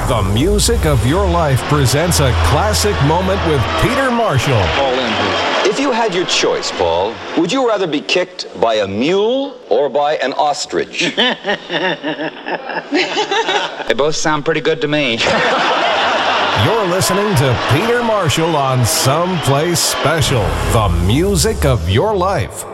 The Music of Your Life presents a classic moment with Peter Marshall. If you had your choice, Paul, would you rather be kicked by a mule or by an ostrich? They both sound pretty good to me. You're listening to Peter Marshall on Someplace Special, the music of your life.